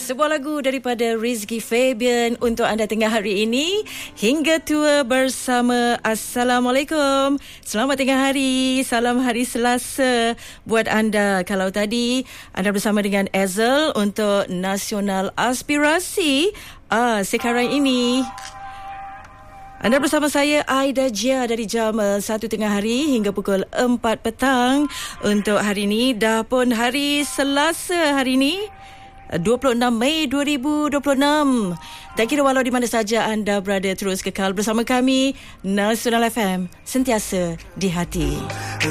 Sebuah lagu daripada Rizky Fabian untuk anda tengah hari ini hingga tua bersama. Assalamualaikum, selamat tengah hari, salam hari Selasa buat anda. Kalau tadi anda bersama dengan Ezel untuk Nasional Aspirasi, sekarang ini anda bersama saya Aida Jia dari jam 1 tengah hari hingga pukul 4 petang untuk hari ini. Dah pun hari Selasa hari ini, 26 Mei 2026. Tak kira walau di mana saja anda berada, terus kekal bersama kami. Nasional FM, sentiasa di hati.